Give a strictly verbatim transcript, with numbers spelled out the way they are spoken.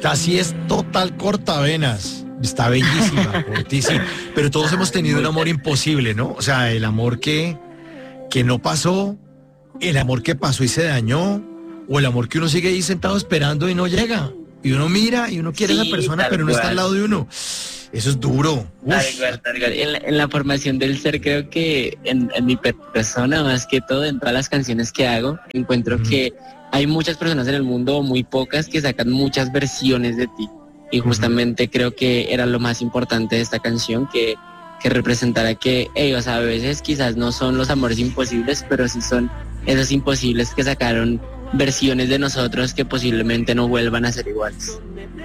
Casi es total cortavenas. Está bellísima, cortísima. Pero todos hemos tenido un amor imposible, ¿no? O sea, el amor que, que no pasó, el amor que pasó y se dañó, o el amor que uno sigue ahí sentado esperando y no llega. Y uno mira y uno quiere a Sí, esa persona, tal pero no está cual. al lado de uno. Eso es duro. Tal Uf. cual, tal cual. En, la, en la formación del ser, creo que en, en mi persona, más que todo, en todas las canciones que hago, encuentro Ujú. que hay muchas personas en el mundo, o muy pocas, que sacan muchas versiones de ti. Y justamente creo que era lo más importante de esta canción, que, que representara que ellos a veces quizás no son los amores imposibles, pero sí son esos imposibles que sacaron versiones de nosotros que posiblemente no vuelvan a ser iguales.